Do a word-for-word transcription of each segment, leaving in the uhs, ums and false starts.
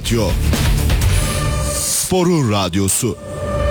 başlatıyor. Sporun radyosu.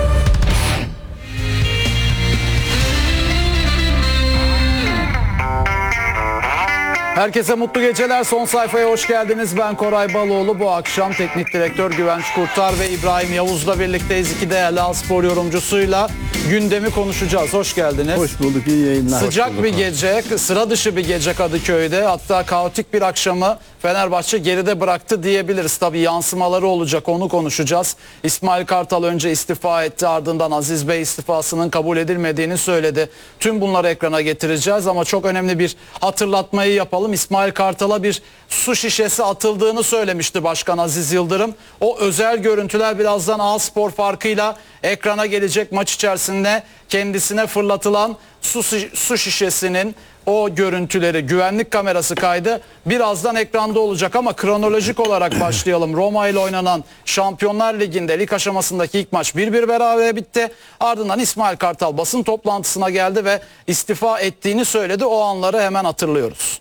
Herkese mutlu geceler. Son sayfaya hoş geldiniz. Ben Koray Baloğlu. Bu akşam teknik direktör Güvenç Kurtar ve İbrahim Yavuz'la birlikteyiz. İki değerli A Spor yorumcusuyla gündemi konuşacağız. Hoş geldiniz. Hoş bulduk. İyi yayınlar. Sıcak bir gece, sıra dışı bir gece Kadıköy'de. Hatta kaotik bir akşamı Fenerbahçe geride bıraktı diyebiliriz. Tabii yansımaları olacak, onu konuşacağız. İsmail Kartal önce istifa etti, ardından Aziz Bey istifasının kabul edilmediğini söyledi. Tüm bunları ekrana getireceğiz ama çok önemli bir hatırlatmayı yapalım. İsmail Kartal'a bir su şişesi atıldığını söylemişti Başkan Aziz Yıldırım. O özel görüntüler birazdan A Spor farkıyla ekrana gelecek. Maç içerisinde kendisine fırlatılan su, su şişesinin o görüntüleri, güvenlik kamerası kaydı birazdan ekranda olacak ama kronolojik olarak başlayalım. Roma ile oynanan Şampiyonlar Ligi'nde lig aşamasındaki ilk maç bir bir berabere bitti. Ardından İsmail Kartal basın toplantısına geldi ve istifa ettiğini söyledi. O anları hemen hatırlıyoruz.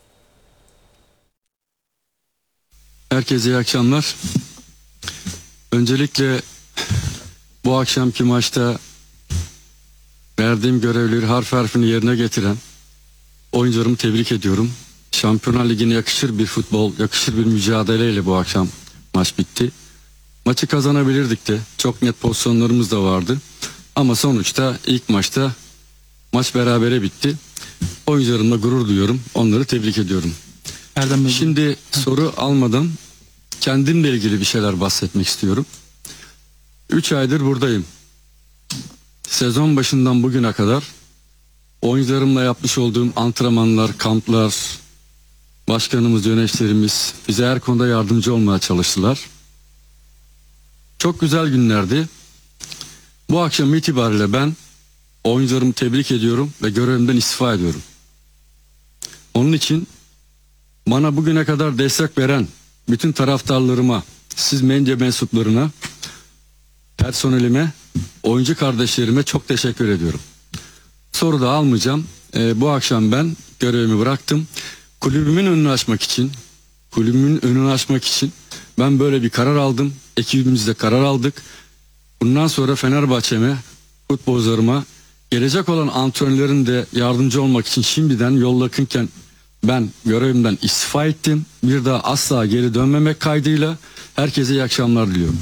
Herkese iyi akşamlar. Öncelikle bu akşamki maçta verdiğim görevleri harf harfini yerine getiren oyuncularımı tebrik ediyorum. Şampiyonlar Ligi'ne yakışır bir futbol, yakışır bir mücadeleyle bu akşam maç bitti. Maçı kazanabilirdik de. Çok net pozisyonlarımız da vardı. Ama sonuçta ilk maçta maç berabere bitti. Oyuncularımla gurur duyuyorum. Onları tebrik ediyorum. Erdem Bey. Şimdi soru almadan kendimle ilgili bir şeyler bahsetmek istiyorum. üç aydır buradayım. Sezon başından bugüne kadar oyuncularımla yapmış olduğum antrenmanlar, kamplar, başkanımız, yöneticilerimiz bize her konuda yardımcı olmaya çalıştılar. Çok güzel günlerdi. Bu akşam itibariyle ben oyuncularımı tebrik ediyorum ve görevimden istifa ediyorum. Onun için bana bugüne kadar destek veren bütün taraftarlarıma, siz medya mensuplarına, personelime, oyuncu kardeşlerime çok teşekkür ediyorum. Soru da almayacağım. Ee, bu akşam ben görevimi bıraktım. Kulübümün önünü açmak için, kulübümün önünü açmak için ben böyle bir karar aldım. Ekibimizde karar aldık. Bundan sonra Fenerbahçe'me, futbolcularıma, gelecek olan antrenörlerin de yardımcı olmak için şimdiden yol yakınken ben görevimden istifa ettim. Bir daha asla geri dönmemek kaydıyla herkese iyi akşamlar diliyorum.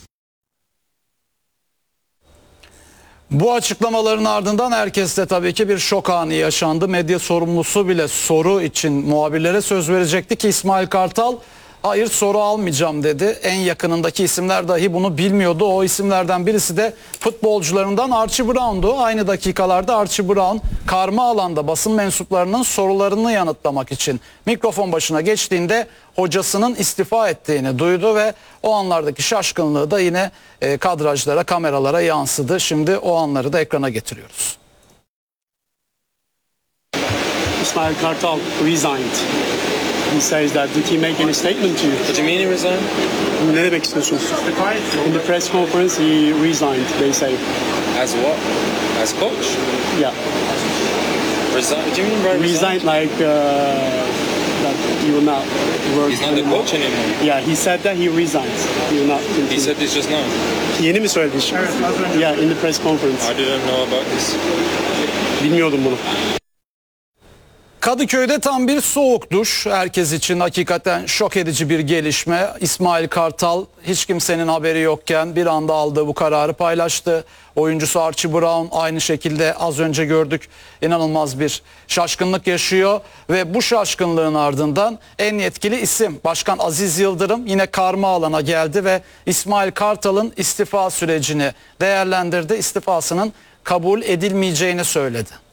Bu açıklamaların ardından herkeste tabii ki bir şok anı yaşandı. Medya sorumlusu bile soru için muhabirlere söz verecekti ki İsmail Kartal hayır soru almayacağım dedi. En yakınındaki isimler dahi bunu bilmiyordu. O isimlerden birisi de futbolcularından Archie Brown'du. Aynı dakikalarda Archie Brown karma alanda basın mensuplarının sorularını yanıtlamak için mikrofon başına geçtiğinde hocasının istifa ettiğini duydu ve o anlardaki şaşkınlığı da yine e, kadrajlara, kameralara yansıdı. Şimdi o anları da ekrana getiriyoruz. İsmail Kartal resigned. He says that, did he make any statement to you? What do you mean he resigned? Ne demek istiyorsunuz? In the press conference he resigned, they say. As what? As coach? Yeah. Resign? What do you mean by resign? Resigned like uh, that he will not work He's not the anymore. coach anymore. Yeah, he said that he resigns. He will not continue. He said this just now. Yeni mi söyledi şimdi? Yeah, in the press conference. I didn't know about this. Bilmiyordum bunu. Kadıköy'de tam bir soğuk duş herkes için, hakikaten şok edici bir gelişme. İsmail Kartal hiç kimsenin haberi yokken bir anda aldığı bu kararı paylaştı. Oyuncusu Archie Brown aynı şekilde az önce gördük, inanılmaz bir şaşkınlık yaşıyor ve bu şaşkınlığın ardından en yetkili isim Başkan Aziz Yıldırım yine karma alana geldi ve İsmail Kartal'ın istifa sürecini değerlendirdi. İstifasının kabul edilmeyeceğini söyledi.